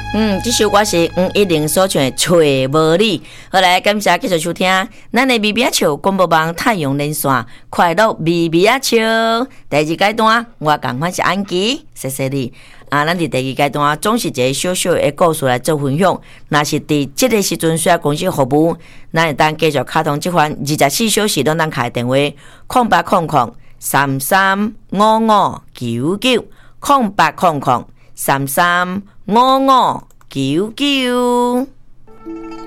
这首歌是一零所唱的《找无你》。好来，感谢继续收听咱的咪咪仔笑广播网太阳连线，快乐咪咪仔笑。第二阶段，我赶快是安琪，谢谢你。咱伫第二阶段总是一个小小的故事来做分享。若是伫这个时阵需要公司服务，咱会当继续卡通这款24小时都咱开电话0800335599 0800335599。